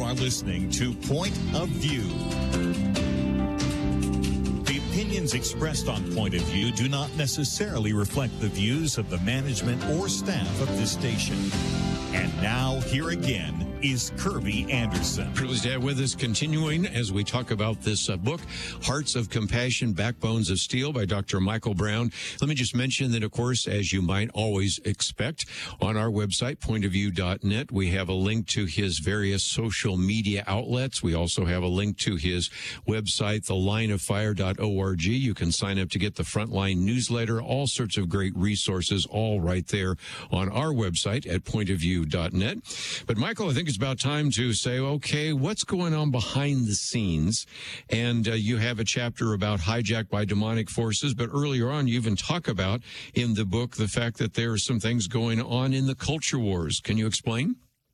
are listening to Point of View. The opinions expressed on Point of View do not necessarily reflect the views of the management or staff of this station. And now, here again is Kirby Anderson. Privileged to have with us, continuing as we talk about this book, Hearts of Compassion, Backbones of Steel by Dr. Michael Brown. Let me just mention that, of course, as you might always expect, on our website, pointofview.net, we have a link to his various social media outlets. We also have a link to his website, thelineoffire.org. You can sign up to get the Frontline newsletter, all sorts of great resources, all right there on our website at pointofview.net. But, Michael, I think it's about time to say, okay, what's going on behind the scenes? And you have a chapter about hijacked by demonic forces, but earlier on you even talk about in the book the fact that there are some things going on in the culture wars. Can you explain?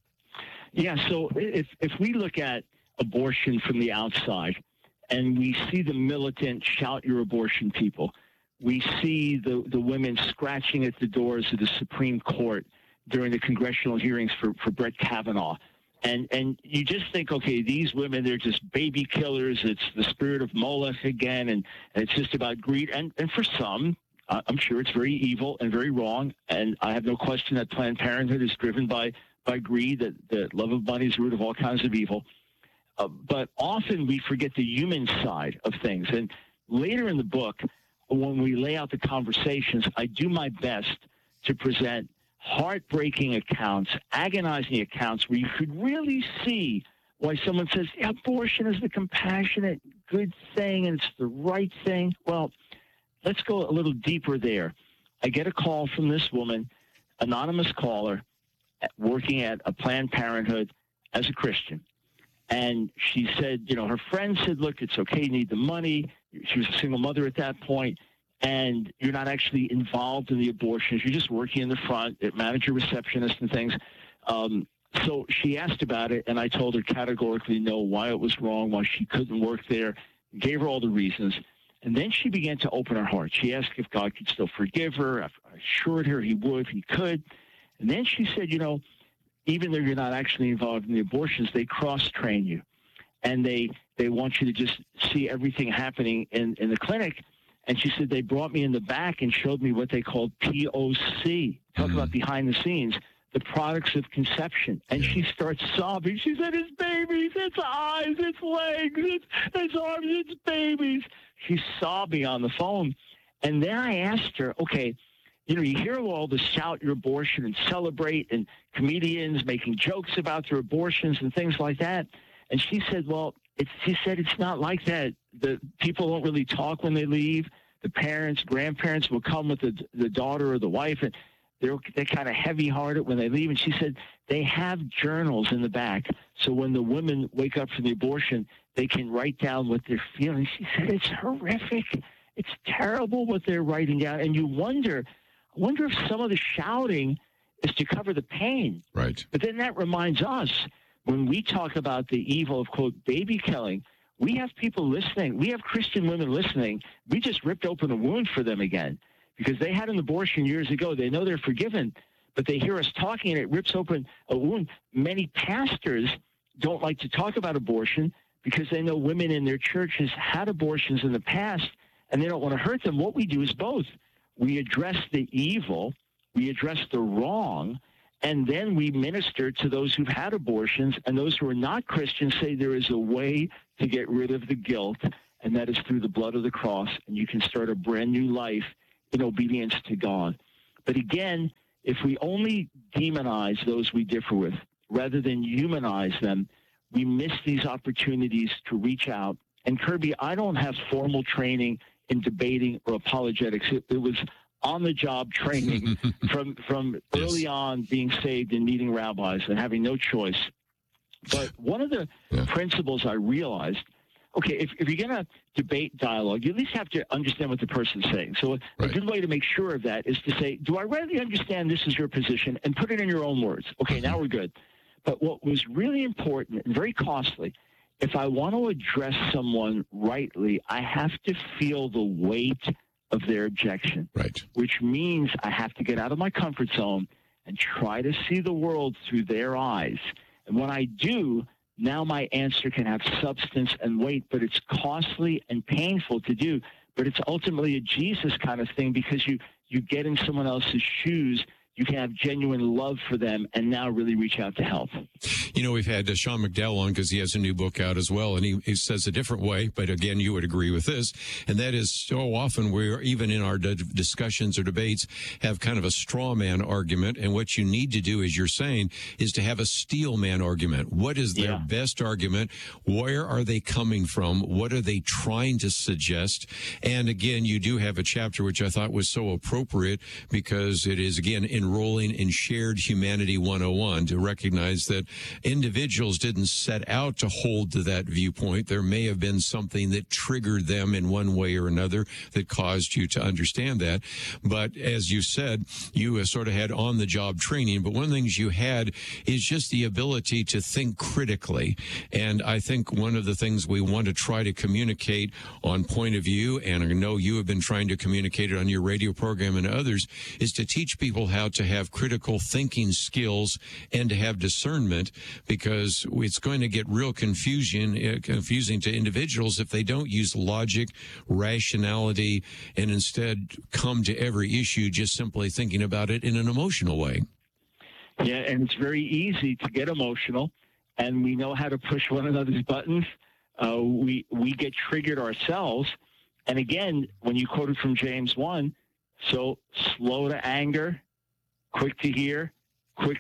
Yeah, so if we look at abortion from the outside and we see the militant shout your abortion people, we see the women scratching at the doors of the Supreme Court during the congressional hearings for Brett Kavanaugh. And you just think, okay, these women, they're just baby killers. It's the spirit of Molech again, and it's just about greed. And for some, I'm sure it's very evil and very wrong, and I have no question that Planned Parenthood is driven by greed, that love of money is the root of all kinds of evil. But often we forget the human side of things. And later in the book, when we lay out the conversations, I do my best to present heartbreaking accounts, agonizing accounts where you could really see why someone says, yeah, abortion is the compassionate, good thing, and it's the right thing. Well, let's go a little deeper there. I get a call from this woman, anonymous caller, working at a Planned Parenthood as a Christian. And she said, you know, her friend said, look, it's okay, you need the money. She was a single mother at that point. And you're not actually involved in the abortions. You're just working in the front, at manager, receptionist, and things. So she asked about it, and I told her categorically no, why it was wrong, why she couldn't work there, gave her all the reasons. And then she began to open her heart. She asked if God could still forgive her. I assured her he would, he could. And then she said, you know, even though you're not actually involved in the abortions, they cross-train you. And they want you to just see everything happening in the clinic. And she said, they brought me in the back and showed me what they called POC. Talk about behind the scenes, the products of conception. And she starts sobbing. She said, it's babies, it's eyes, it's legs, it's arms, it's babies. She's sobbing on the phone. And then I asked her, okay, you know, you hear all the shout your abortion and celebrate and comedians making jokes about their abortions and things like that. And she said, well, she said it's not like that. The people don't really talk when they leave. The parents, grandparents will come with the daughter or the wife, and they're kind of heavy-hearted when they leave. And she said they have journals in the back, so when the women wake up from the abortion, they can write down what they're feeling. She said it's horrific. It's terrible what they're writing down. And you wonder if some of the shouting is to cover the pain. Right. But then that reminds us, when we talk about the evil of, quote, baby killing, we have people listening. We have Christian women listening. We just ripped open a wound for them again because they had an abortion years ago. They know they're forgiven, but they hear us talking and it rips open a wound. Many pastors don't like to talk about abortion because they know women in their churches had abortions in the past and they don't want to hurt them. What we do is both. We address the evil, we address the wrong, and then we minister to those who've had abortions, and those who are not Christians say there is a way to get rid of the guilt, and that is through the blood of the cross, and you can start a brand new life in obedience to God. But again, if we only demonize those we differ with, rather than humanize them, we miss these opportunities to reach out. And Kirby, I don't have formal training in debating or apologetics. It was on-the-job training from early on being saved and meeting rabbis and having no choice. But one of the principles I realized, okay, if you're going to debate dialogue, you at least have to understand what the person's saying. So a good way to make sure of that is to say, do I really understand this is your position, and put it in your own words. Okay, now we're good. But what was really important and very costly, if I want to address someone rightly, I have to feel the weight of their objection, which means I have to get out of my comfort zone and try to see the world through their eyes. And when I do, now my answer can have substance and weight, but it's costly and painful to do. But it's ultimately a Jesus kind of thing, because you get in someone else's shoes, you can have genuine love for them and now really reach out to help. You know, we've had Sean McDowell on because he has a new book out as well, and he says a different way, but again, you would agree with this, and that is so often we're, even in our discussions or debates, have kind of a straw man argument, and what you need to do, as you're saying, is to have a steel man argument. What is their best argument? Where are they coming from? What are they trying to suggest? And again, you do have a chapter which I thought was so appropriate, because it is, again, enrolling in Shared Humanity 101, to recognize that individuals didn't set out to hold to that viewpoint. There may have been something that triggered them in one way or another that caused you to understand that. But as you said, you sort of had on-the-job training. But one of the things you had is just the ability to think critically. And I think one of the things we want to try to communicate on Point of View, and I know you have been trying to communicate it on your radio program and others, is to teach people how to have critical thinking skills and to have discernment, because it's going to get real confusing to individuals if they don't use logic, rationality, and instead come to every issue just simply thinking about it in an emotional way. Yeah, and it's very easy to get emotional, and we know how to push one another's buttons. We get triggered ourselves. And again, when you quoted from James 1, so slow to anger, quick to hear, quick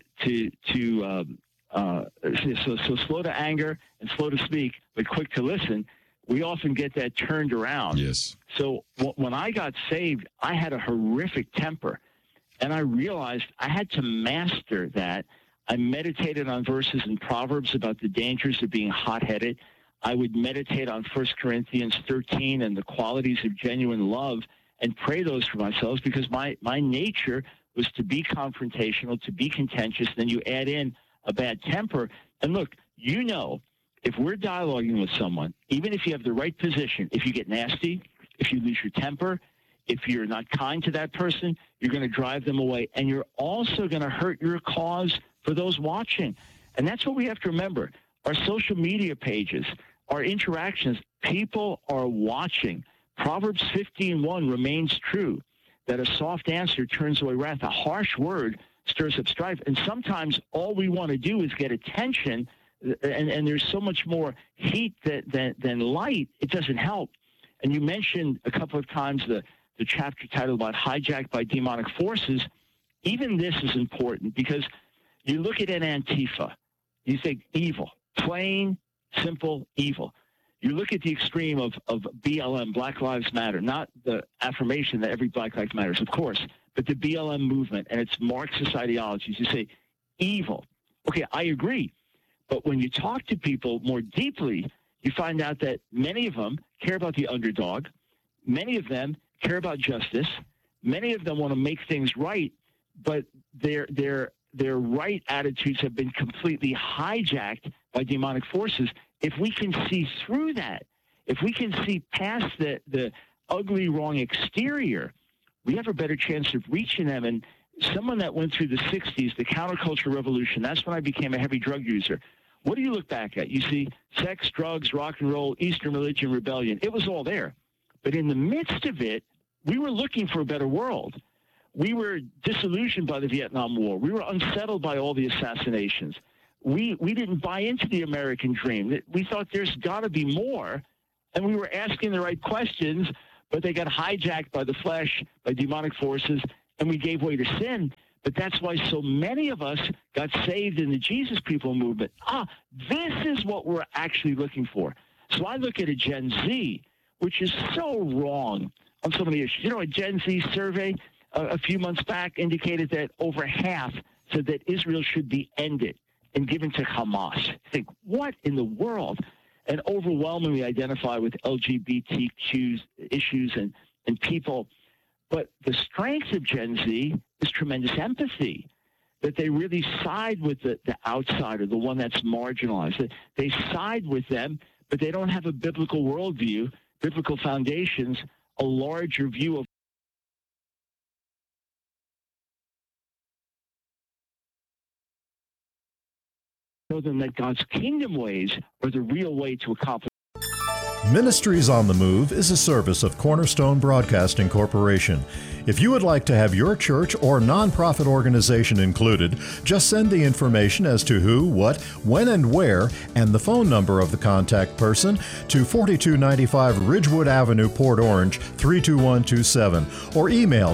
so slow to anger and slow to speak, but quick to listen. We often get that turned around. Yes. So when I got saved, I had a horrific temper, and I realized I had to master that. I meditated on verses in Proverbs about the dangers of being hot-headed. I would meditate on 1 Corinthians 13 and the qualities of genuine love and pray those for myself, because my nature was to be confrontational, to be contentious. Then you add in a bad temper. And look, you know, if we're dialoguing with someone, even if you have the right position, if you get nasty, if you lose your temper, if you're not kind to that person, you're going to drive them away. And you're also going to hurt your cause for those watching. And that's what we have to remember. Our social media pages, our interactions, people are watching. Proverbs 15:1 remains true, that a soft answer turns away wrath. A harsh word stirs up strife. And sometimes all we want to do is get attention, and there's so much more heat than light, it doesn't help. And you mentioned a couple of times the chapter titled about hijacked by demonic forces. Even this is important, because you look at an Antifa, you think evil, plain, simple evil. You look at the extreme of BLM, Black Lives Matter, not the affirmation that every Black Lives Matters, of course, but the BLM movement and its Marxist ideologies. You say, evil. Okay, I agree. But when you talk to people more deeply, you find out that many of them care about the underdog. Many of them care about justice. Many of them want to make things right, but their right attitudes have been completely hijacked by demonic forces. If we can see through that, if we can see past the ugly, wrong exterior, we have a better chance of reaching them. And someone that went through the 60s, the counterculture revolution, that's when I became a heavy drug user. What do you look back at? You see sex, drugs, rock and roll, Eastern religion, rebellion. It was all there. But in the midst of it, we were looking for a better world. We were disillusioned by the Vietnam War. We were unsettled by all the assassinations. We didn't buy into the American dream. We thought there's got to be more, and we were asking the right questions, but they got hijacked by the flesh, by demonic forces, and we gave way to sin. But that's why so many of us got saved in the Jesus People movement. This is what we're actually looking for. So I look at a Gen Z, which is so wrong on so many issues. You know, a Gen Z survey a few months back indicated that over half said that Israel should be ended and given to Hamas. I think, what in the world? And overwhelmingly identify with LGBTQ issues and people. But the strength of Gen Z is tremendous empathy, that they really side with the outsider, the one that's marginalized. They side with them, but they don't have a biblical worldview, biblical foundations, a larger view of show them that God's kingdom ways are the real way to accomplish. Ministries on the Move is a service of Cornerstone Broadcasting Corporation. If you would like to have your church or nonprofit organization included, just send the information as to who, what, when, and where, and the phone number of the contact person to 4295 Ridgewood Avenue, Port Orange, 32127, or email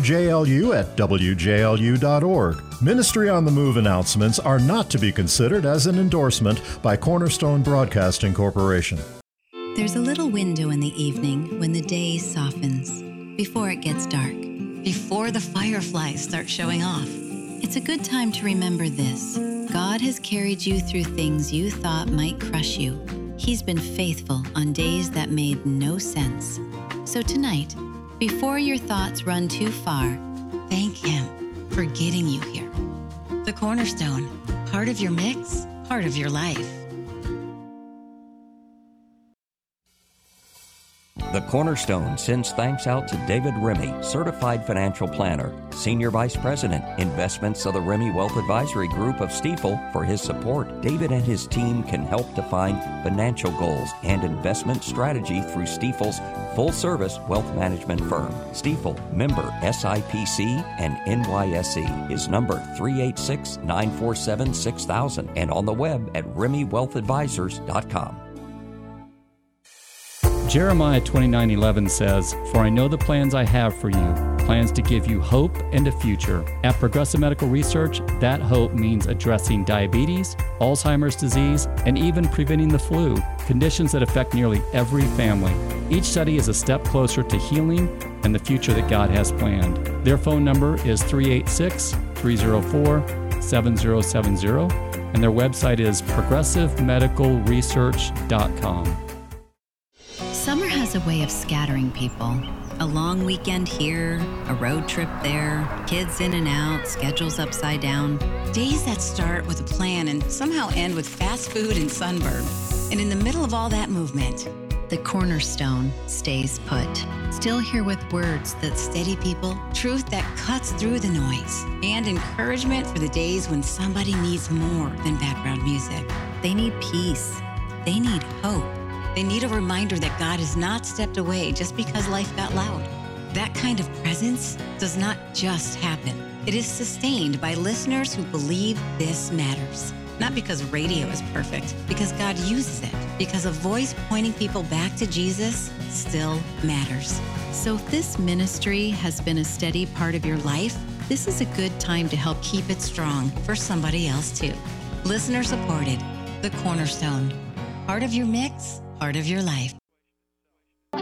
wjlu@wjlu.org. Ministry on the Move announcements are not to be considered as an endorsement by Cornerstone Broadcasting Corporation. There's a little window in the evening when the day softens, before it gets dark, before the fireflies start showing off. It's a good time to remember this. God has carried you through things you thought might crush you. He's been faithful on days that made no sense. So tonight, before your thoughts run too far, thank Him for getting you here. The Cornerstone, part of your mix, part of your life. The Cornerstone sends thanks out to David Remy, Certified Financial Planner, Senior Vice President, Investments of the Remy Wealth Advisory Group of Stifel, for his support. David and his team can help define financial goals and investment strategy through Stifel's full-service wealth management firm. Stifel, member SIPC and NYSE, is number 386-947-6000 and on the web at RemyWealthAdvisors.com. Jeremiah 29:11 says, "For I know the plans I have for you, plans to give you hope and a future." At Progressive Medical Research, that hope means addressing diabetes, Alzheimer's disease, and even preventing the flu, conditions that affect nearly every family. Each study is a step closer to healing and the future that God has planned. Their phone number is 386-304-7070, and their website is progressivemedicalresearch.com. Summer has a way of scattering people. A long weekend here, a road trip there, kids in and out, schedules upside down. Days that start with a plan and somehow end with fast food and sunburn. And in the middle of all that movement, the Cornerstone stays put. Still here with words that steady people, truth that cuts through the noise, and encouragement for the days when somebody needs more than background music. They need peace. They need hope. They need a reminder that God has not stepped away just because life got loud. That kind of presence does not just happen. It is sustained by listeners who believe this matters. Not because radio is perfect, because God uses it, because a voice pointing people back to Jesus still matters. So if this ministry has been a steady part of your life, this is a good time to help keep it strong for somebody else too. Listener supported, The Cornerstone. Part of your mix, part of your life.